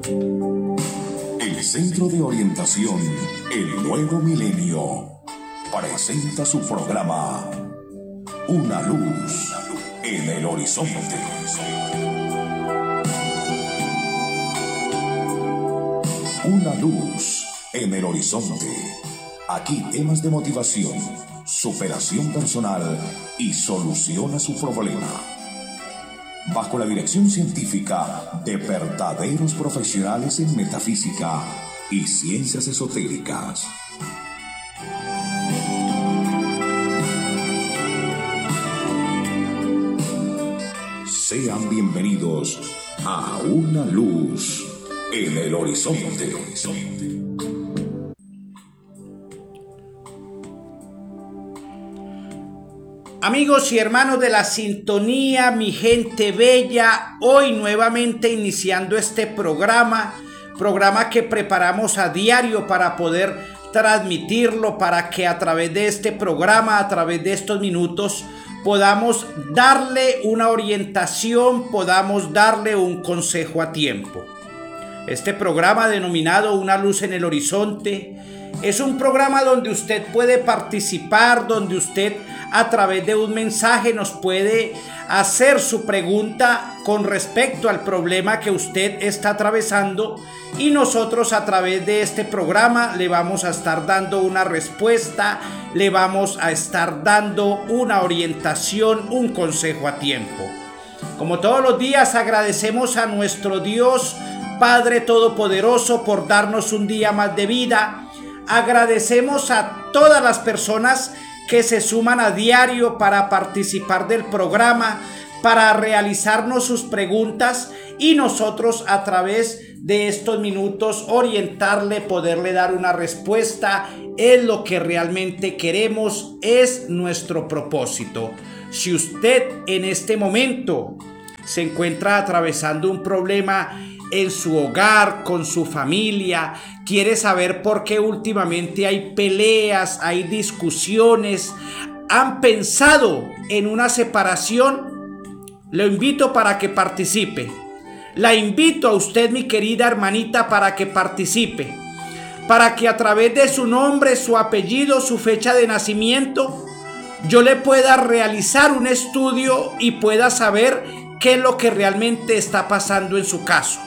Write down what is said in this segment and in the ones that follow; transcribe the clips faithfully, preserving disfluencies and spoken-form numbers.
El Centro de Orientación El Nuevo Milenio presenta su programa Una Luz en el Horizonte. Una luz en el horizonte. Aquí temas de motivación, superación personal y solución a su problema. Bajo la dirección científica de verdaderos profesionales en metafísica y ciencias esotéricas. Sean bienvenidos a Una Luz en el Horizonte. Amigos y hermanos de la sintonía, mi gente bella, hoy nuevamente iniciando este programa, programa que preparamos a diario para poder transmitirlo, para que a través de este programa, a través de estos minutos, podamos darle una orientación, podamos darle un consejo a tiempo. Este programa denominado Una Luz en el Horizonte es un programa donde usted puede participar, donde usted a través de un mensaje nos puede hacer su pregunta con respecto al problema que usted está atravesando, y nosotros a través de este programa le vamos a estar dando una respuesta, le vamos a estar dando una orientación, un consejo a tiempo. Como todos los días, agradecemos a nuestro Dios Padre Todopoderoso por darnos un día más de vida. Agradecemos a todas las personas que se suman a diario para participar del programa, para realizarnos sus preguntas y nosotros a través de estos minutos orientarle, poderle dar una respuesta. Es lo que realmente queremos, es nuestro propósito. Si usted en este momento se encuentra atravesando un problema en su hogar, con su familia, quiere saber por qué últimamente hay peleas, hay discusiones, han pensado en una separación, lo invito para que participe. La invito a usted, mi querida hermanita, para que participe, para que a través de su nombre, su apellido, su fecha de nacimiento, yo le pueda realizar un estudio y pueda saber qué es lo que realmente está pasando en su caso.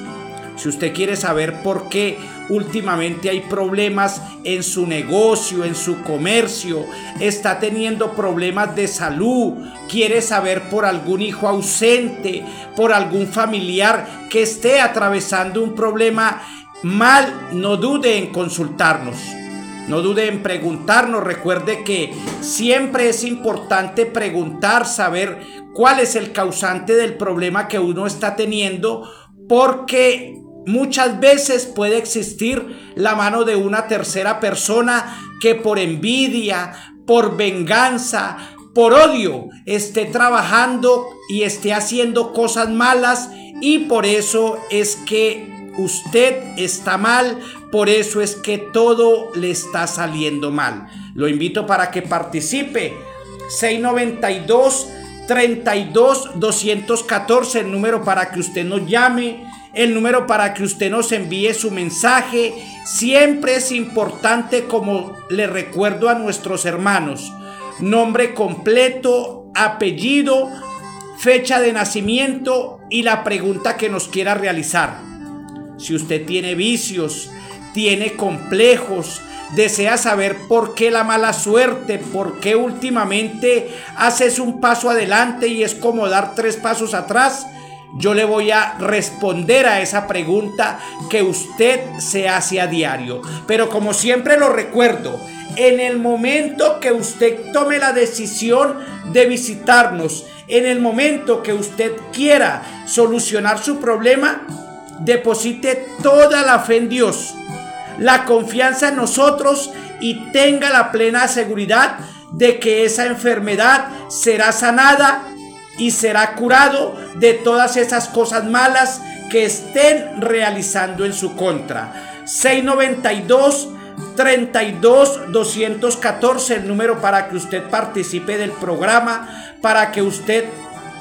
Si usted quiere saber por qué últimamente hay problemas en su negocio, en su comercio, está teniendo problemas de salud, quiere saber por algún hijo ausente, por algún familiar que esté atravesando un problema mal, no dude en consultarnos. No dude en preguntarnos. Recuerde que siempre es importante preguntar, saber cuál es el causante del problema que uno está teniendo, porque muchas veces puede existir la mano de una tercera persona que por envidia, por venganza, por odio esté trabajando y esté haciendo cosas malas, y por eso es que usted está mal, por eso es que todo le está saliendo mal. Lo invito para que participe. seis noventa y dos, treinta y dos, doscientos catorce, el número para que usted nos llame, el número para que usted nos envíe su mensaje. Siempre es importante, como le recuerdo a nuestros hermanos, nombre completo, apellido, fecha de nacimiento y la pregunta que nos quiera realizar. Si usted tiene vicios, tiene complejos, desea saber por qué la mala suerte, por qué últimamente haces un paso adelante y es como dar tres pasos atrás, yo le voy a responder a esa pregunta que usted se hace a diario. Pero como siempre lo recuerdo, en el momento que usted tome la decisión de visitarnos, en el momento que usted quiera solucionar su problema, deposite toda la fe en Dios, la confianza en nosotros, y tenga la plena seguridad de que esa enfermedad será sanada y será curado de todas esas cosas malas que estén realizando en su contra. seis noventa y dos, treinta y dos, doscientos catorce, el número para que usted participe del programa, para que usted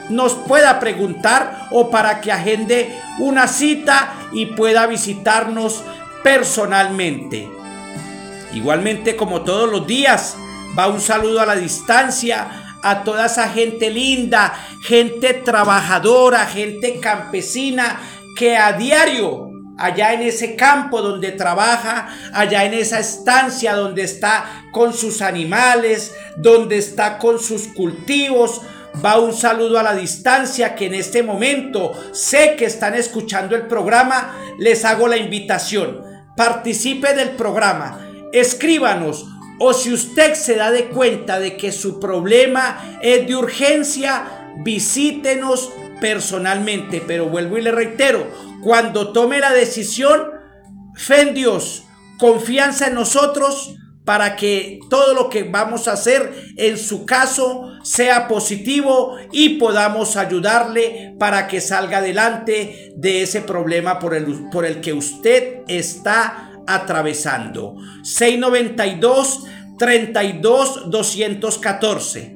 nos pueda preguntar o para que agende una cita y pueda visitarnos personalmente. Igualmente, como todos los días, va un saludo a la distancia a toda esa gente linda, gente trabajadora, gente campesina que a diario, allá en ese campo donde trabaja, allá en esa estancia donde está con sus animales, donde está con sus cultivos, va un saludo a la distancia que en este momento sé que están escuchando el programa. Les hago la invitación, participe del programa, escríbanos, o si usted se da de cuenta de que su problema es de urgencia, visítenos personalmente. Pero vuelvo y le reitero, cuando tome la decisión, fe en Dios, confianza en nosotros, para que todo lo que vamos a hacer en su caso sea positivo y podamos ayudarle para que salga adelante de ese problema por el, por el que usted está atravesando. seis noventa y dos, treinta y dos, doscientos catorce.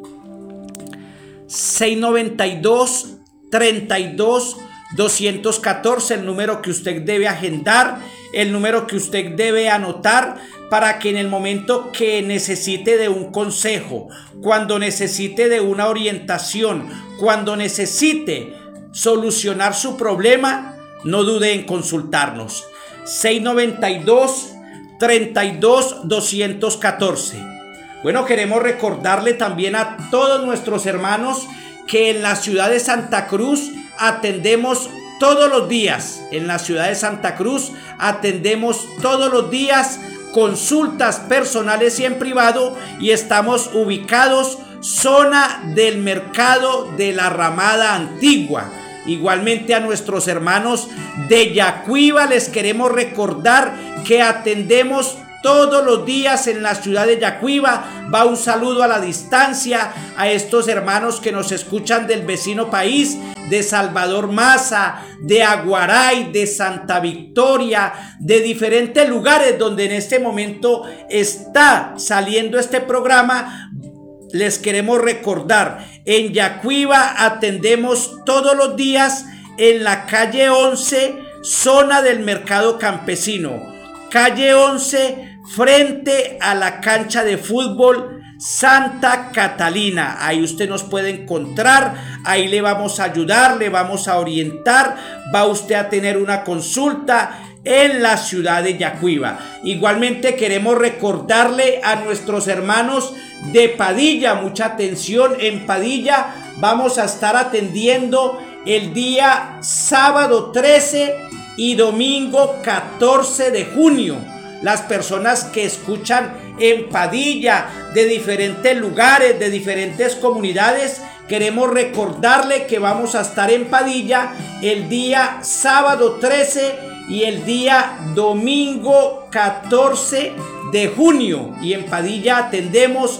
seis noventa y dos, treinta y dos, doscientos catorce, el número que usted debe agendar, el número que usted debe anotar para que en el momento que necesite de un consejo, cuando necesite de una orientación, cuando necesite solucionar su problema, no dude en consultarnos. seis noventa y dos, treinta y dos, doscientos catorce. Bueno, queremos recordarle también a todos nuestros hermanos que en la ciudad de Santa Cruz atendemos todos los días. En la ciudad de Santa Cruz atendemos todos los días consultas personales y en privado, y estamos ubicados zona del mercado de la Ramada Antigua. Igualmente a nuestros hermanos de Yacuiba les queremos recordar que atendemos todos los días en la ciudad de Yacuiba. Va un saludo a la distancia a estos hermanos que nos escuchan del vecino país, de Salvador Maza, de Aguaray, de Santa Victoria, de diferentes lugares donde en este momento está saliendo este programa. Les queremos recordar, en Yacuiba atendemos todos los días en la calle once, zona del mercado campesino. Calle once, frente a la cancha de fútbol Santa Catalina. Ahí usted nos puede encontrar, ahí le vamos a ayudar, le vamos a orientar, va usted a tener una consulta en la ciudad de Yacuiba. Igualmente queremos recordarle a nuestros hermanos de Padilla, mucha atención, en Padilla vamos a estar atendiendo el día sábado trece y domingo catorce de junio. Las personas que escuchan en Padilla, de diferentes lugares, de diferentes comunidades, queremos recordarle que vamos a estar en Padilla el día sábado trece y el día domingo catorce de junio. Y en Padilla atendemos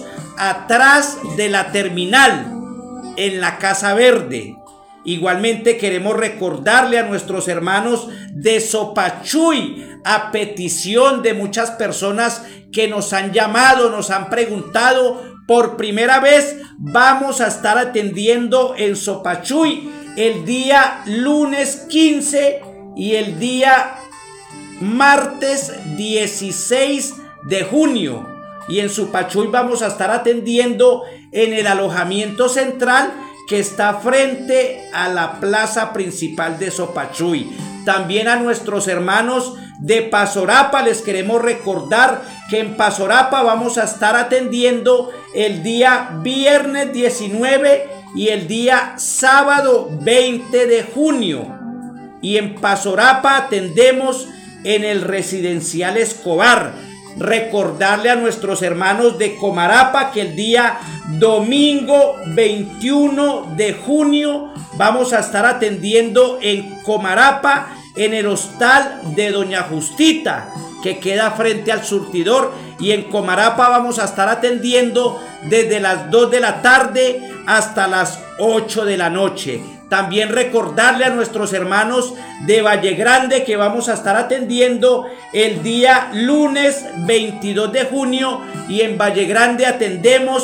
atrás de la terminal, en la Casa Verde. Igualmente queremos recordarle a nuestros hermanos de Sopachuy, a petición de muchas personas que nos han llamado, nos han preguntado, por primera vez vamos a estar atendiendo en Sopachuy el día lunes quince y el día martes dieciséis de junio. Y en Sopachuy vamos a estar atendiendo en el alojamiento central que está frente a la plaza principal de Sopachuy. También a nuestros hermanos de Pazorapa les queremos recordar que en Pazorapa vamos a estar atendiendo el día viernes diecinueve y el día sábado veinte de junio. Y en Pazorapa atendemos en el Residencial Escobar. Recordarle a nuestros hermanos de Comarapa que el día domingo veintiuno de junio vamos a estar atendiendo en Comarapa en el hostal de Doña Justita, que queda frente al surtidor, y en Comarapa vamos a estar atendiendo desde las dos de la tarde hasta las ocho de la noche. También recordarle a nuestros hermanos de Valle Grande que vamos a estar atendiendo el día lunes veintidós de junio, y en Valle Grande atendemos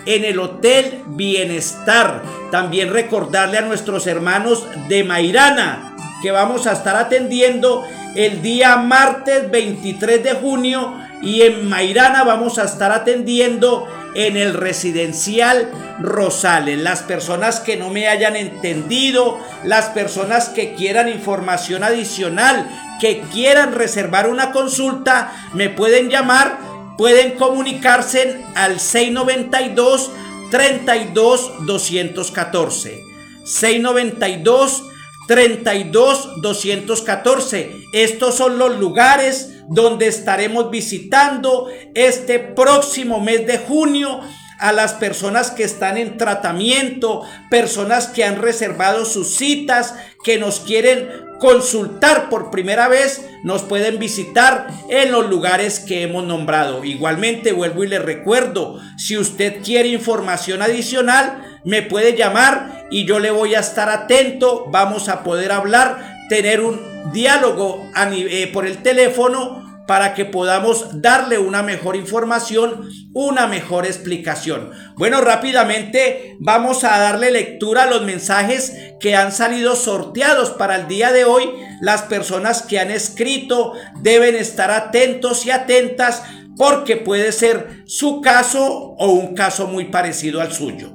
en el Hotel Bienestar. También recordarle a nuestros hermanos de Mairana que vamos a estar atendiendo el día martes veintitrés de junio, y en Mairana vamos a estar atendiendo en el residencial Rosales. Las personas que no me hayan entendido, las personas que quieran información adicional, que quieran reservar una consulta, me pueden llamar, pueden comunicarse al seis noventa y dos, treinta y dos, doscientos catorce. seis noventa y dos, treinta y dos, doscientos catorce. Estos son los lugares donde estaremos visitando este próximo mes de junio a las personas que están en tratamiento, personas que han reservado sus citas, que nos quieren consultar por primera vez, nos pueden visitar en los lugares que hemos nombrado. Igualmente, vuelvo y les recuerdo, si usted quiere información adicional, me puede llamar y yo le voy a estar atento. Vamos a poder hablar, tener un diálogo a, eh, por el teléfono, para que podamos darle una mejor información, una mejor explicación. Bueno, rápidamente vamos a darle lectura a los mensajes que han salido sorteados para el día de hoy. Las personas que han escrito deben estar atentos y atentas, porque puede ser su caso o un caso muy parecido al suyo.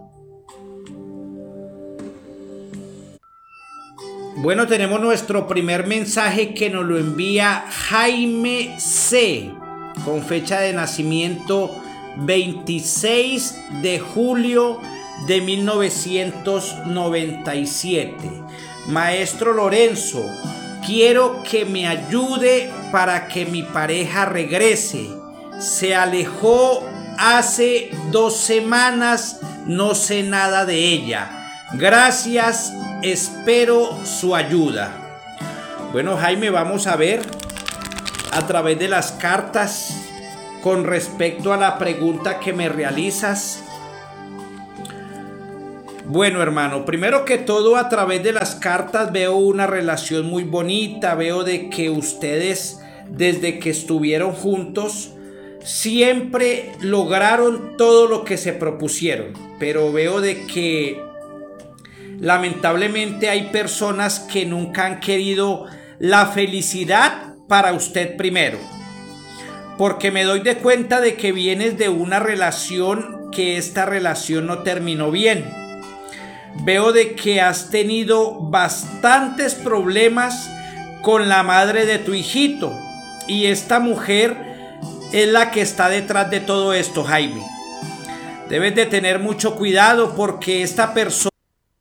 Bueno, tenemos nuestro primer mensaje que nos lo envía Jaime C, con fecha de nacimiento veintiséis de julio de mil novecientos noventa y siete. Maestro Lorenzo, quiero que me ayude para que mi pareja regrese. Se alejó hace dos semanas, no sé nada de ella. Gracias, espero su ayuda. Bueno, Jaime, vamos a ver a través de las cartas con respecto a la pregunta que me realizas. Bueno, hermano, primero que todo, a través de las cartas veo una relación muy bonita. Veo de que ustedes, desde que estuvieron juntos, siempre lograron todo lo que se propusieron. Pero veo de que lamentablemente hay personas que nunca han querido la felicidad para usted primero, porque me doy de cuenta de que vienes de una relación que esta relación no terminó bien. Veo de que has tenido bastantes problemas con la madre de tu hijito, y esta mujer es la que está detrás de todo esto, Jaime. Debes de tener mucho cuidado, porque esta persona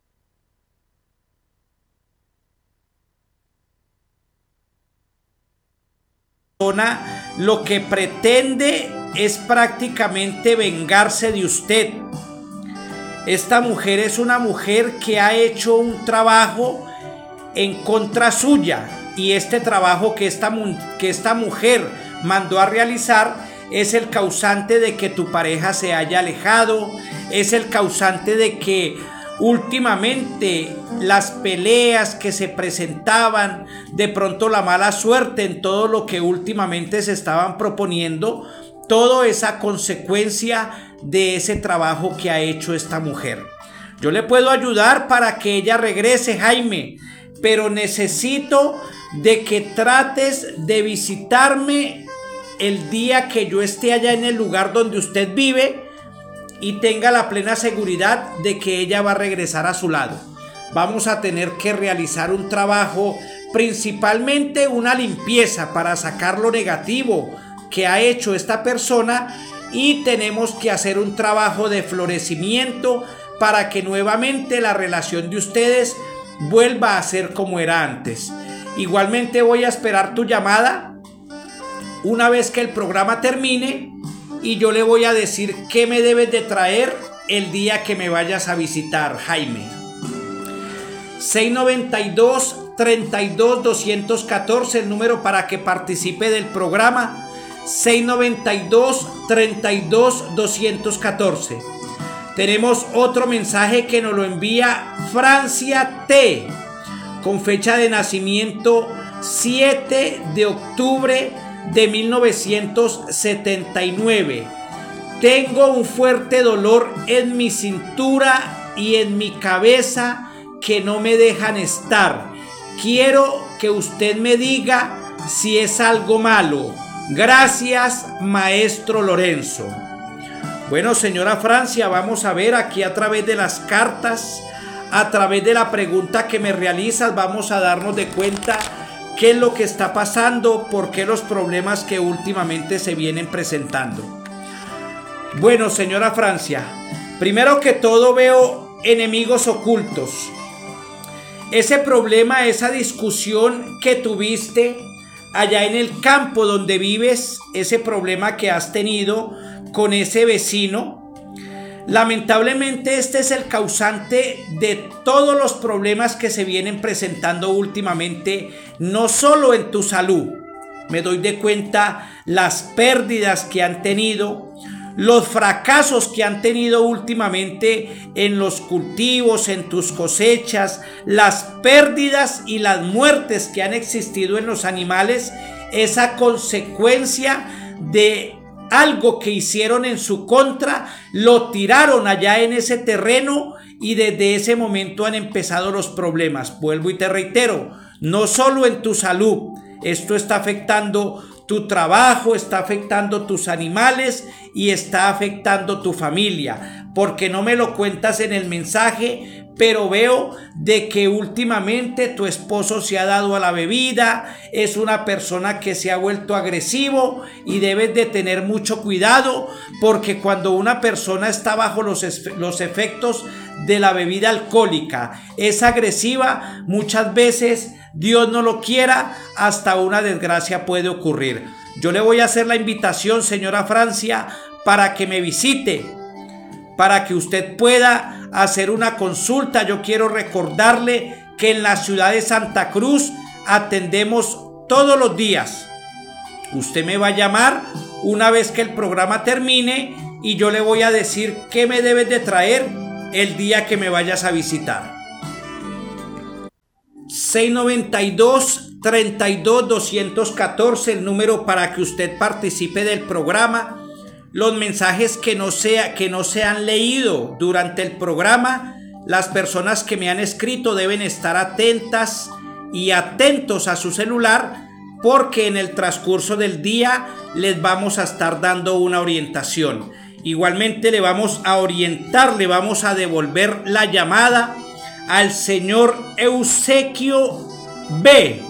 lo que pretende es prácticamente vengarse de usted. Esta mujer es una mujer que ha hecho un trabajo en contra suya, y este trabajo que esta, que esta mujer mandó a realizar es el causante de que tu pareja se haya alejado, es el causante de que últimamente las peleas que se presentaban, de pronto la mala suerte en todo lo que últimamente se estaban proponiendo, todo es a consecuencia de ese trabajo que ha hecho esta mujer. Yo le puedo ayudar para que ella regrese, Jaime, pero necesito de que trates de visitarme el día que yo esté allá en el lugar donde usted vive, y tenga la plena seguridad de que ella va a regresar a su lado. Vamos a tener que realizar un trabajo, principalmente una limpieza, para sacar lo negativo que ha hecho esta persona, y tenemos que hacer un trabajo de florecimiento para que nuevamente la relación de ustedes vuelva a ser como era antes. Igualmente voy a esperar tu llamada una vez que el programa termine, y yo le voy a decir qué me debes de traer el día que me vayas a visitar, Jaime. seis noventa y dos, treinta y dos, doscientos catorce, el número para que participe del programa. seis noventa y dos, treinta y dos, doscientos catorce. Tenemos otro mensaje que nos lo envía Francia T, con fecha de nacimiento siete de octubre de mil novecientos setenta y nueve. Tengo un fuerte dolor en mi cintura y en mi cabeza que no me dejan estar. Quiero que usted me diga si es algo malo. Gracias, maestro Lorenzo. Bueno, señora Francia, vamos a ver aquí a través de las cartas, a través de la pregunta que me realizas, vamos a darnos de cuenta qué es lo que está pasando, por qué los problemas que últimamente se vienen presentando. Bueno, señora Francia, primero que todo veo enemigos ocultos. Ese problema, esa discusión que tuviste allá en el campo donde vives, ese problema que has tenido con ese vecino, lamentablemente este es el causante de todos los problemas que se vienen presentando últimamente, no solo en tu salud. Me doy de cuenta las pérdidas que han tenido, los fracasos que han tenido últimamente en los cultivos, en tus cosechas, las pérdidas y las muertes que han existido en los animales, esa consecuencia de algo que hicieron en su contra, lo tiraron allá en ese terreno y desde ese momento han empezado los problemas. Vuelvo y te reitero, no solo en tu salud, esto está afectando tu trabajo, está afectando tus animales y está afectando tu familia, porque no me lo cuentas en el mensaje, pero veo de que últimamente tu esposo se ha dado a la bebida, es una persona que se ha vuelto agresivo y debes de tener mucho cuidado, porque cuando una persona está bajo los, los efectos de la bebida alcohólica, es agresiva, muchas veces, Dios no lo quiera, hasta una desgracia puede ocurrir. Yo le voy a hacer la invitación, señora Francia, para que me visite, para que usted pueda hacer una consulta. Yo quiero recordarle que en la ciudad de Santa Cruz atendemos todos los días. Usted me va a llamar una vez que el programa termine y yo le voy a decir qué me debes de traer el día que me vayas a visitar. seis noventa y dos, treinta y dos, doscientos catorce, el número para que usted participe del programa. Los mensajes que no, sea, que no se han leído durante el programa, las personas que me han escrito deben estar atentas y atentos a su celular, porque en el transcurso del día les vamos a estar dando una orientación. Igualmente le vamos a orientar, le vamos a devolver la llamada al señor Eustaquio B.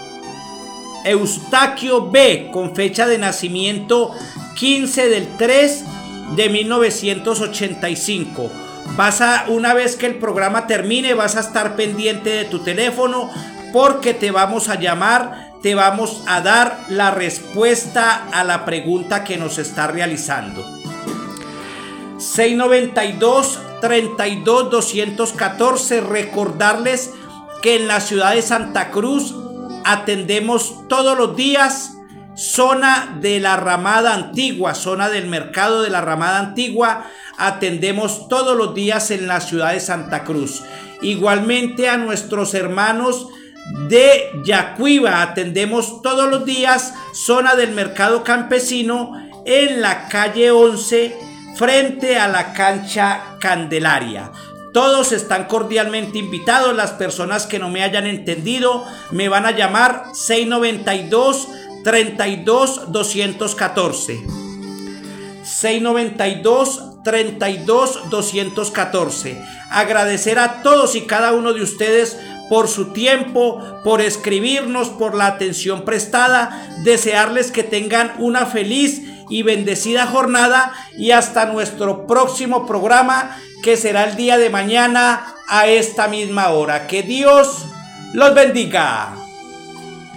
Eustaquio B, con fecha de nacimiento quince del tres de mil novecientos ochenta y cinco. Vas a, una vez que el programa termine, vas a estar pendiente de tu teléfono, porque te vamos a llamar, te vamos a dar la respuesta a la pregunta que nos está realizando. seis noventa y dos, treinta y dos, doscientos catorce. Recordarles que en la ciudad de Santa Cruz atendemos todos los días zona de la Ramada Antigua, zona del mercado de la Ramada Antigua. Atendemos todos los días en la ciudad de Santa Cruz. Igualmente a nuestros hermanos de Yacuiba atendemos todos los días zona del mercado campesino en la calle once, frente a la cancha Candelaria. Todos están cordialmente invitados. Las personas que no me hayan entendido me van a llamar seis noventa y dos, treinta y dos, doscientos catorce. seis noventa y dos, treinta y dos, doscientos catorce. Agradecer a todos y cada uno de ustedes por su tiempo, por escribirnos, por la atención prestada. Desearles que tengan una feliz y bendecida jornada, y hasta nuestro próximo programa, que será el día de mañana a esta misma hora. Que Dios los bendiga.